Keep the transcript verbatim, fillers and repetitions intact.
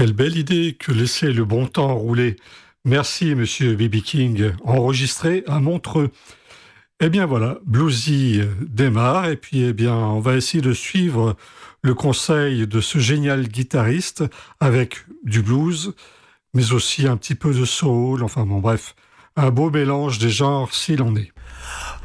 Quelle belle idée que laisser le bon temps rouler. Merci, monsieur B B. King, enregistré à Montreux. Eh bien voilà, Bluesy euh, démarre et puis eh bien on va essayer de suivre le conseil de ce génial guitariste avec du blues, mais aussi un petit peu de soul, enfin bon bref, un beau mélange des genres s'il en est.